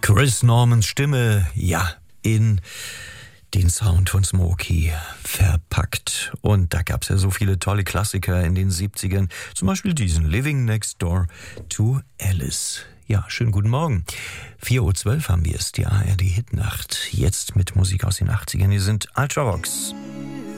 Chris Normans Stimme, ja, in den Sound von Smokey verpackt. Und da gab es ja so viele tolle Klassiker in den 70ern. Zum Beispiel diesen Living Next Door to Alice. Ja, schönen guten Morgen. 4:12 Uhr haben wir es, die ARD Hitnacht. Jetzt mit Musik aus den 80ern. Hier sind Ultravox.